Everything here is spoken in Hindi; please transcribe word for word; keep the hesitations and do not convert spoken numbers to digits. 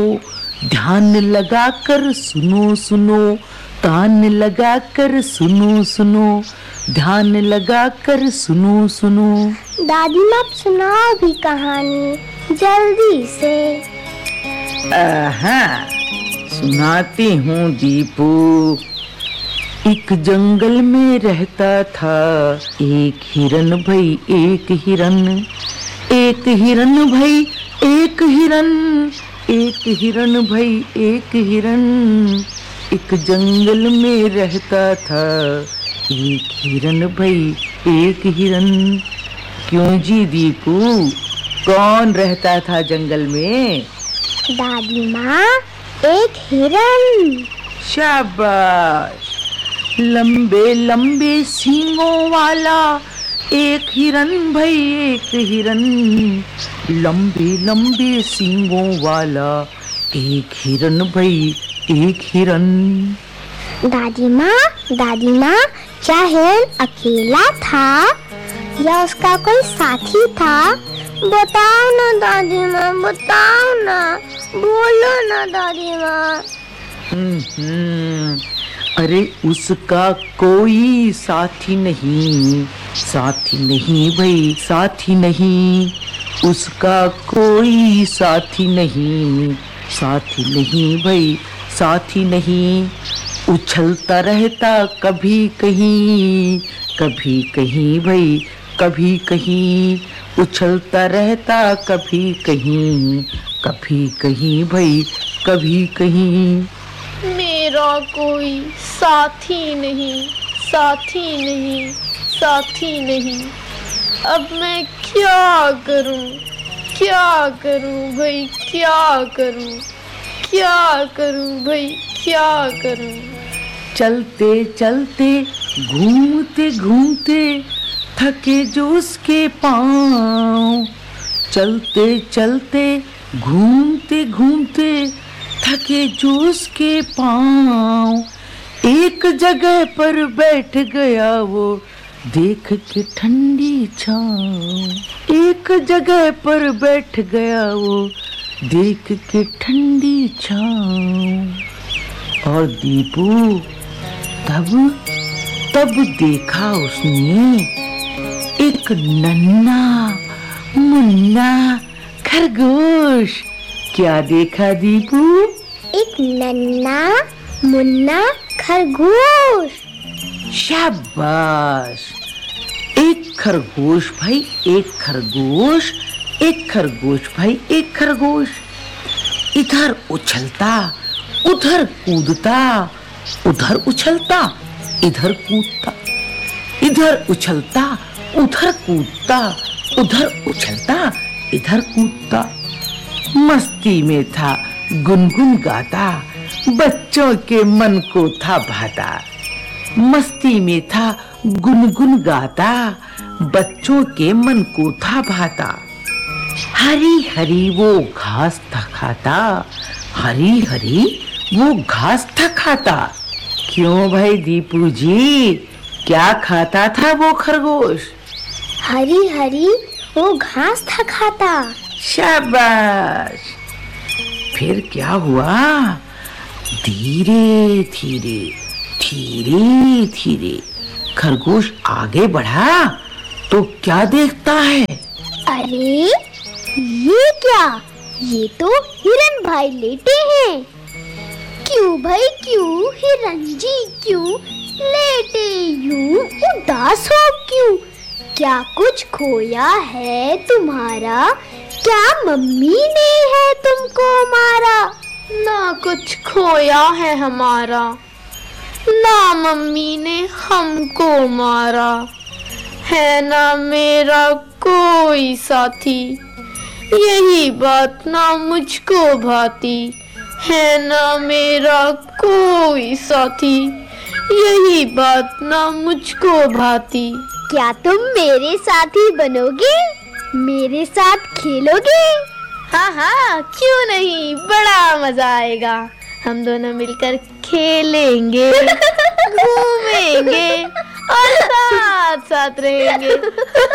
ध्यान लगाकर सुनो सुनो, कान लगाकर सुनो सुनो, ध्यान लगाकर सुनो सुनो। दादी माँ सुनाओ भी कहानी जल्दी से। हाँ सुनाती हूँ दीपू। एक जंगल में रहता था एक हिरन भाई, एक हिरन, एक हिरन भाई, एक हिरन, एक हिरन भाई, एक हिरन। एक जंगल में रहता था एक हिरन भाई, एक हिरन। क्यों जी दीपू, कौन रहता था जंगल में? दादी माँ, एक हिरन। शाबाश। लंबे लंबे सींगों वाला एक हिरन भाई, एक हिरन। लंबे लंबे सींगों वाला एक हिरन भाई, एक हिरन। दादी माँ, दादी माँ, क्या हिरन अकेला था या उसका कोई साथी था? बताओ ना दादी माँ, बताओ ना, बोलो ना दादी माँ। हम्म, अरे उसका कोई साथी नहीं, साथी नहीं भाई, साथी नहीं। उसका कोई साथी नहीं, साथी नहीं भाई, साथी नहीं। उछलता रहता कभी कहीं, कभी कहीं भाई, कभी कहीं। उछलता रहता कभी कहीं, कभी कहीं भाई, कभी कहीं। मेरा कोई साथी नहीं, साथी नहीं, साथी नहीं। अब मैं क्या करूं, क्या करूं भाई, क्या करूं, क्या करूं भाई, क्या करूं। चलते चलते, घूमते घूमते, थके जो उसके पाँव। चलते चलते, घूमते घूमते, थके जो उसके पाँव। एक जगह पर बैठ गया वो देख के ठंडी छाँव। एक जगह पर बैठ गया वो देख के ठंडी छाँव। और दीपू तब तब देखा उसने एक नन्हा मुन्ना खरगोश। क्या देखा दीपू? एक नन्हा मुन्ना खरगोश। शाबाश। एक खरगोश भाई, एक खरगोश, एक खरगोश भाई, एक खरगोश। इधर उछलता, उधर कूदता, उधर उछलता, इधर कूदता। इधर उछलता, उधर कूदता, उधर उछलता, इधर कूदता। मस्ती में था, गुनगुन गाता, बच्चों के मन को था भाता। मस्ती में था, गुनगुन गाता, बच्चों के मन को था भाता। हरी हरी वो घास था खाता, हरी हरी वो घास था खाता। क्यों भाई दीपू जी, क्या खाता था वो खरगोश? हरी हरी वो घास था खाता। शाबाश। फिर क्या हुआ? धीरे धीरे, धीरे धीरे खरगोश आगे बढ़ा तो क्या देखता है? अरे ये क्या, ये तो हिरन भाई लेटे हैं। क्यों भाई क्यों हिरन जी, क्यों लेटे यूं उदास हो क्यों? क्या कुछ खोया है तुम्हारा? क्या मम्मी ने है तुमको मारा? ना कुछ खोया है हमारा, ना मम्मी ने हमको मारा। है ना मेरा कोई साथी, यही बात ना मुझको भाती। है ना मेरा कोई साथी, यही बात ना मुझको भाती। क्या तुम मेरे साथी बनोगे, मेरे साथ खेलोगे? हाँ हाँ क्यों नहीं, बड़ा मजा आएगा। हम दोनों मिलकर खेलेंगे, घूमेंगे और साथ साथ रहेंगे।